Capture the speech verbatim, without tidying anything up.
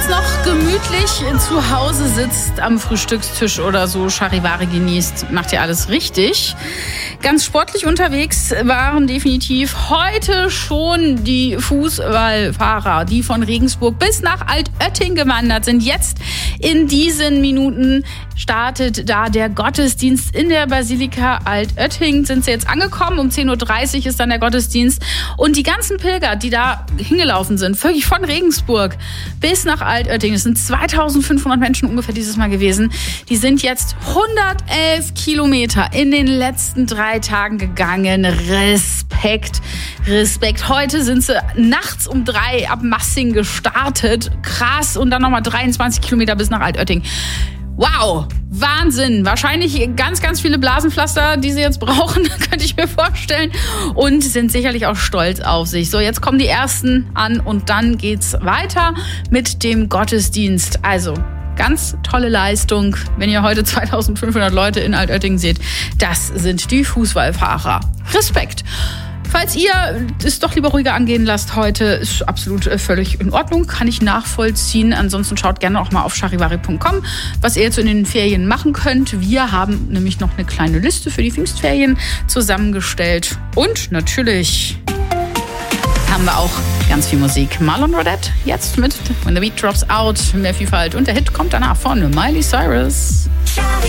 jetzt noch gemütlich zu Hause sitzt, am Frühstückstisch oder so Charivari genießt, macht ihr alles richtig. Ganz sportlich unterwegs waren definitiv heute schon die Fußballfahrer, die von Regensburg bis nach Altötting gewandert sind. Jetzt in diesen Minuten startet da der Gottesdienst in der Basilika Altötting. Sind sie jetzt angekommen, um zehn Uhr dreißig ist dann der Gottesdienst. Und die ganzen Pilger, die da hingelaufen sind, wirklich von Regensburg bis nach Altötting, das sind zweitausendfünfhundert Menschen ungefähr dieses Mal gewesen, die sind jetzt hundertelf Kilometer in den letzten drei Tagen gegangen. Respekt, Respekt. Heute sind sie nachts um drei ab Massing gestartet. Krass. Und dann nochmal dreiundzwanzig Kilometer bis nach Altötting. Wow, Wahnsinn. Wahrscheinlich ganz, ganz viele Blasenpflaster, die sie jetzt brauchen, könnte ich mir vorstellen. Und sind sicherlich auch stolz auf sich. So, jetzt kommen die Ersten an und dann geht's weiter mit dem Gottesdienst. Also, ganz tolle Leistung, wenn ihr heute zweitausendfünfhundert Leute in Altötting seht. Das sind die Fußballfahrer. Respekt. Falls ihr es doch lieber ruhiger angehen lasst heute, ist absolut völlig in Ordnung, kann ich nachvollziehen. Ansonsten schaut gerne auch mal auf charivari punkt com, was ihr jetzt in den Ferien machen könnt. Wir haben nämlich noch eine kleine Liste für die Pfingstferien zusammengestellt. Und natürlich haben wir auch ganz viel Musik. Marlon Rodette jetzt mit When the Beat Drops Out. Mehr Vielfalt und der Hit kommt danach von Miley Cyrus.